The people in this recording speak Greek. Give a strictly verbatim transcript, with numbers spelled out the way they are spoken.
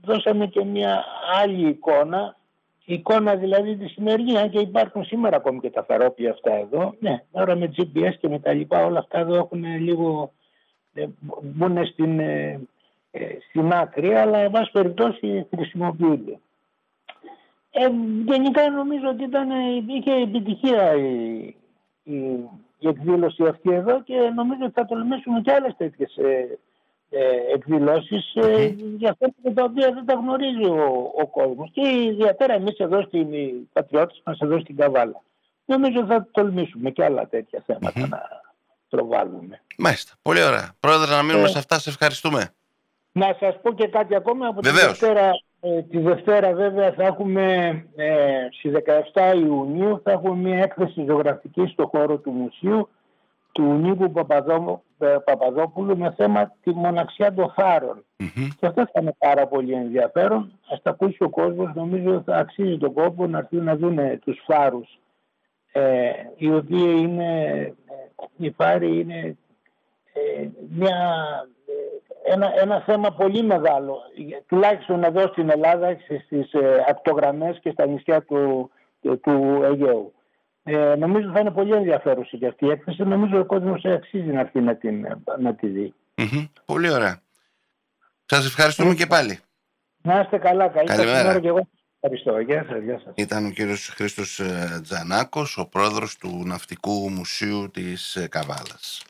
δώσαμε και μια άλλη εικόνα, εικόνα δηλαδή τη σημερινή, αν και υπάρχουν σήμερα ακόμη και τα φαρόπια αυτά εδώ. Ναι, τώρα με τζι πι ες και με τα λοιπά όλα αυτά εδώ έχουν λίγο, ε, μπουν στην, ε, ε, στην άκρη, αλλά εν πάση περιπτώσει χρησιμοποιούνται. Ε, γενικά νομίζω ότι ήταν, είχε επιτυχία η, η, η εκδήλωση αυτή εδώ και νομίζω ότι θα τολμήσουμε και άλλες τέτοιες ε, ε, εκδηλώσεις ε, για θέματα τα οποία δεν τα γνωρίζει ο, ο κόσμος και ιδιαίτερα εμείς εδώ στην οι πατριώτες μας εδώ στην Καβάλα. Νομίζω θα τολμήσουμε και άλλα τέτοια θέματα Mm-hmm. να προβάλλουμε. Μάλιστα. Πολύ ωραία. Πρόεδρε, να μείνουμε Ε, σε αυτά. Σε ευχαριστούμε. Να σας πω και κάτι ακόμα από τη Βεβαίως. Δευτέρα. Ε, τη Δευτέρα βέβαια θα έχουμε ε, στις δεκαεφτά Ιουνίου θα έχουμε μια έκθεση ζωγραφική στο χώρο του μουσείου του Νίκου Παπαδό, Παπαδόπουλου με θέμα τη μοναξιά των φάρων. Mm-hmm. Και αυτό θα είναι πάρα πολύ ενδιαφέρον. Ας τα ακούσει ο κόσμος, νομίζω θα αξίζει τον κόπο να έρθουν να δουν τους φάρους ε, οι οποίοι είναι, ε, οι φάροι είναι ε, μια... Ένα, ένα θέμα πολύ μεγάλο, τουλάχιστον εδώ στην Ελλάδα, στις ε, ακτογραμμές και στα νησιά του, του, του Αιγαίου. Ε, νομίζω θα είναι πολύ ενδιαφέρουσα και αυτή η έκθεση. Νομίζω ο κόσμος αξίζει να έρθει να, την, να τη δει. Mm-hmm. Πολύ ωραία. Σας ευχαριστούμε ε, και πάλι. Να είστε καλά. Καλή Καλημέρα. Και εγώ ευχαριστώ. Γεια σας, γεια σας. Ήταν ο κύριος Χρήστος Τζανάκος, ο πρόεδρος του Ναυτικού Μουσείου της Καβάλας.